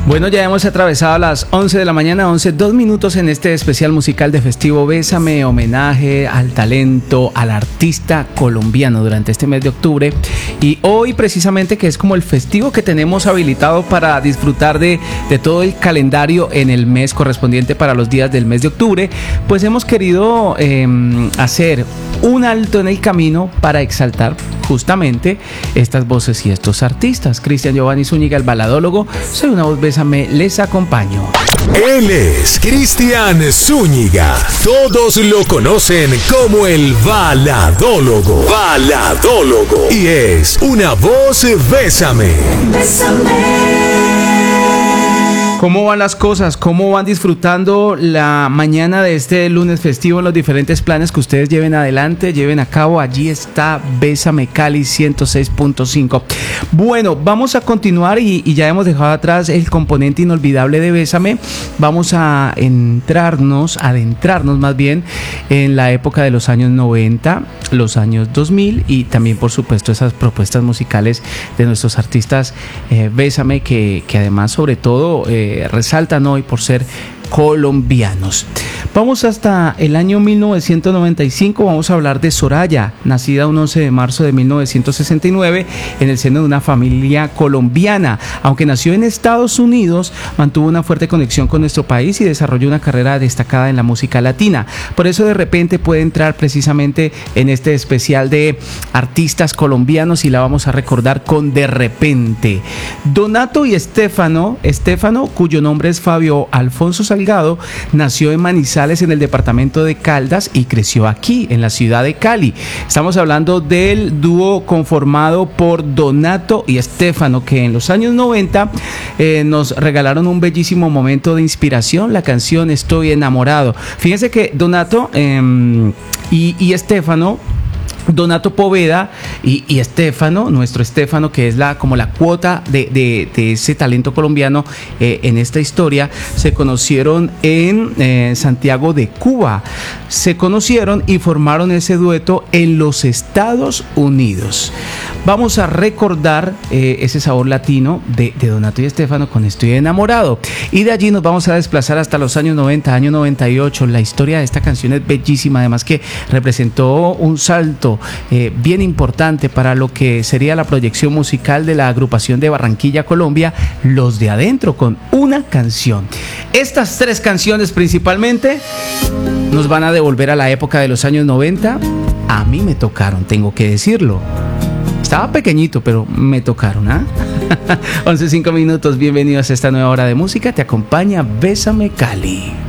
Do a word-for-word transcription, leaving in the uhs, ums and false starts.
Bueno, ya hemos atravesado las once de la mañana, once, dos minutos en este especial musical de Festivo Bésame, homenaje al talento, al artista colombiano durante este mes de octubre. Y hoy precisamente, que es como el festivo que tenemos habilitado para disfrutar de, de todo el calendario en el mes correspondiente para los días del mes de octubre, pues hemos querido eh, hacer un alto en el camino para exaltar justamente estas voces y estos artistas. Cristian Giovanni Zúñiga, el baladólogo. Soy una voz Bésame, les acompaño. Él es Cristian Zúñiga. Todos lo conocen como el baladólogo. Baladólogo. Y es una voz Bésame. Bésame. ¿Cómo van las cosas? ¿Cómo van disfrutando la mañana de este lunes festivo en los diferentes planes que ustedes lleven adelante, lleven a cabo? Allí está Bésame Cali ciento seis punto cinco. Bueno, vamos a continuar y, y ya hemos dejado atrás el componente inolvidable de Bésame. Vamos a entrarnos, adentrarnos más bien en la época de los años noventa, los años dos mil y también, por supuesto, esas propuestas musicales de nuestros artistas eh, Bésame que, que además, sobre todo, eh, resaltan hoy por ser colombianos. Vamos hasta el año mil novecientos noventa y cinco. Vamos a hablar de Soraya, nacida un once de marzo de mil novecientos sesenta y nueve en el seno de una familia colombiana. Aunque nació en Estados Unidos, mantuvo una fuerte conexión con nuestro país y desarrolló una carrera destacada en la música latina. Por eso de repente puede entrar precisamente en este especial de artistas colombianos y la vamos a recordar con De Repente. Donato y Estefano, Estefano, cuyo nombre es Fabio Alfonso Salgado, nació en Manizales, en el departamento de Caldas, y creció aquí, en la ciudad de Cali. Estamos hablando del dúo conformado por Donato y Estefano, que en los años noventa eh, nos regalaron un bellísimo momento de inspiración, la canción Estoy Enamorado. Fíjense que Donato eh, y, y Estefano, Donato Poveda y, y Estefano, nuestro Estefano, que es la como la cuota de, de, de ese talento colombiano eh, en esta historia, se conocieron en eh, Santiago de Cuba. Se conocieron y formaron ese dueto en los Estados Unidos. Vamos a recordar eh, ese sabor latino de, de Donato y Estefano con Estoy Enamorado. Y de allí nos vamos a desplazar hasta los años noventa, año noventa y ocho. La historia de esta canción es bellísima, además que representó un salto Eh, bien importante para lo que sería la proyección musical de la agrupación de Barranquilla, Colombia, Los de Adentro, con una canción. Estas tres canciones principalmente nos van a devolver a la época de los años noventa. A mí me tocaron, tengo que decirlo. Estaba pequeñito, pero me tocaron, ¿ah? ¿eh? once, cinco minutos, bienvenidos a esta nueva hora de música. Te acompaña Bésame Cali.